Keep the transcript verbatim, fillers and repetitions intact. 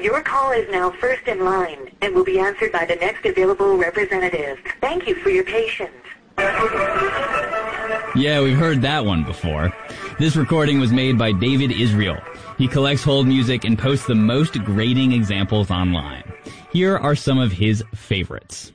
Your call is now first in line and will be answered by the next available representative. Thank you for your patience. Yeah, we've heard that one before. This recording was made by David Israel. He collects hold music and posts the most grating examples online. Here are some of his favorites.